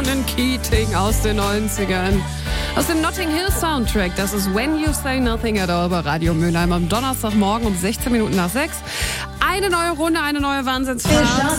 Ronan Keating aus den 90ern. Aus dem Notting Hill Soundtrack. Das ist When You Say Nothing at All bei Radio Mülheim am Donnerstagmorgen um 16 Minuten nach 6. Eine neue Runde, eine neue Wahnsinnsfahrt.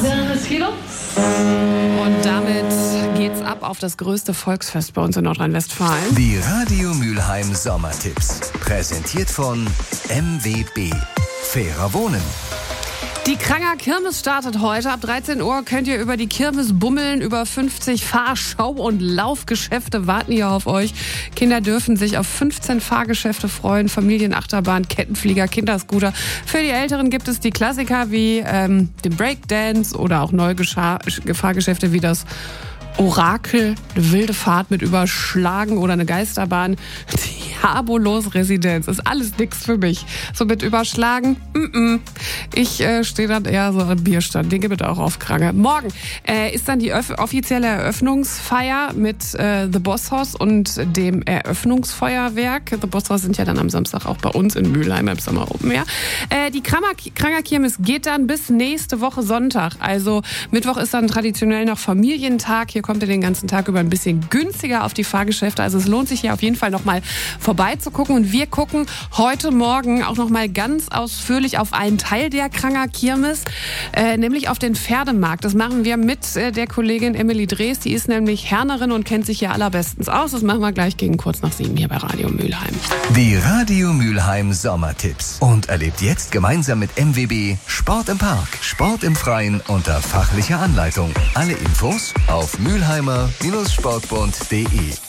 Und damit geht's ab auf das größte Volksfest bei uns in Nordrhein-Westfalen. Die Radio Mülheim Sommertipps. Präsentiert von MWB. Fairer Wohnen. Die Kranger Kirmes startet heute. Ab 13 Uhr könnt ihr über die Kirmes bummeln. Über 50 Fahrschau- und Laufgeschäfte warten hier auf euch. Kinder dürfen sich auf 15 Fahrgeschäfte freuen. Familienachterbahn, Kettenflieger, Kinderscooter. Für die Älteren gibt es die Klassiker wie den Breakdance oder auch neue Fahrgeschäfte wie das Orakel, eine wilde Fahrt mit Überschlagen oder eine Geisterbahn. Diabolos Residenz ist alles nix für mich. So mit Überschlagen, Ich stehe dann eher so am Bierstand. Den gibt es auch auf Kranger. Morgen ist dann die offizielle Eröffnungsfeier mit The Boss Hoss und dem Eröffnungsfeuerwerk. The Boss Hoss sind ja dann am Samstag auch bei uns in Mülheim im Sommer Open Air. Die Kranger Kirmes geht dann bis nächste Woche Sonntag. Also Mittwoch ist dann traditionell noch Familientag. Hier kommt ihr den ganzen Tag über ein bisschen günstiger auf die Fahrgeschäfte. Also es lohnt sich hier auf jeden Fall nochmal vorbeizugucken. Und wir gucken heute Morgen auch nochmal ganz ausführlich auf einen Teil der Kranger Kirmes, nämlich auf den Pferdemarkt. Das machen wir mit der Kollegin Emily Drees. Die ist nämlich Hernerin und kennt sich hier allerbestens aus. Das machen wir gleich gegen kurz nach 7 hier bei Radio Mülheim. Die Radio Mülheim Sommertipps. Und erlebt jetzt gemeinsam mit MWB Sport im Park, Sport im Freien unter fachlicher Anleitung. Alle Infos auf mülheimer-sportbund.de.